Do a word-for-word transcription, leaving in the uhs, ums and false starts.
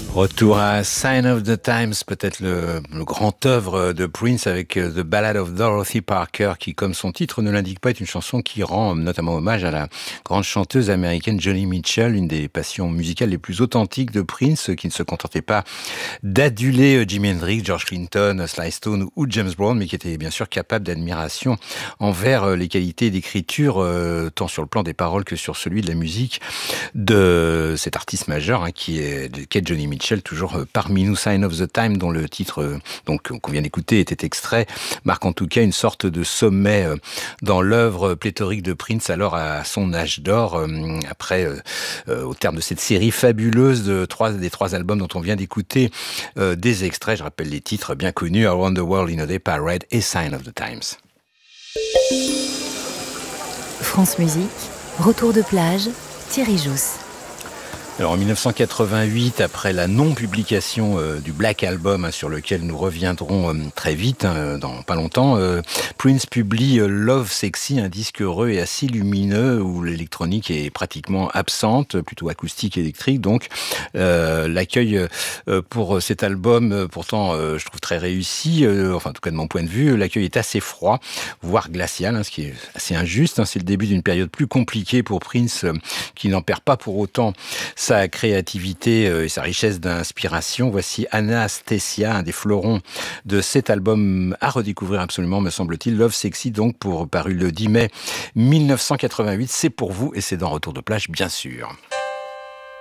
Retour à Sign of the Times, peut-être le, le grand œuvre de Prince avec The Ballad of Dorothy Parker, qui, comme son titre ne l'indique pas, est une chanson qui rend notamment hommage à la grande chanteuse américaine Joni Mitchell, une des passions musicales les plus authentiques de Prince, qui ne se contentait pas d'aduler Jimi Hendrix, George Clinton, Sly Stone ou James Brown, mais qui était bien sûr capable d'admiration envers les qualités d'écriture, euh, tant sur le plan des paroles que sur celui de la musique de cet artiste majeur hein, qui est, qui est Joni Mitchell. Toujours parmi nous, Sign of the Time, dont le titre donc qu'on vient d'écouter était extrait, marque en tout cas une sorte de sommet dans l'œuvre pléthorique de Prince, alors à son âge d'or, après, au terme de cette série fabuleuse de trois, des trois albums dont on vient d'écouter des extraits. Je rappelle les titres bien connus, Around the World in a Day, Parade et Sign of the Times. France Musique, retour de plage, Thierry Jousse. Alors en dix-neuf cent quatre-vingt-huit, après la non-publication euh, du Black Album, hein, sur lequel nous reviendrons euh, très vite, hein, dans pas longtemps, euh, Prince publie euh, Love Sexy, un disque heureux et assez lumineux où l'électronique est pratiquement absente, plutôt acoustique et électrique. Donc euh, l'accueil euh, pour cet album, euh, pourtant euh, je trouve très réussi, euh, enfin en tout cas de mon point de vue, l'accueil est assez froid, voire glacial, hein, ce qui est assez injuste. Hein. C'est le début d'une période plus compliquée pour Prince, euh, qui n'en perd pas pour autant sa créativité et sa richesse d'inspiration. Voici Anastasia, un des fleurons de cet album à redécouvrir absolument, me semble-t-il. Love Sexy, donc, pour paru le dix mai dix-neuf cent quatre-vingt-huit. C'est pour vous et c'est dans Retour de plage, bien sûr.